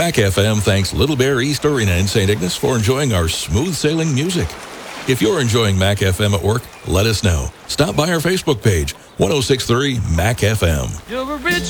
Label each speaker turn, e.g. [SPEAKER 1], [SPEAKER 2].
[SPEAKER 1] Mac FM thanks Little Bear, East Arena, and St. Ignace for enjoying our smooth sailing music. If you're enjoying Mac FM at work, let us know. Stop by our Facebook page, 1063 Mac FM.
[SPEAKER 2] You're a rich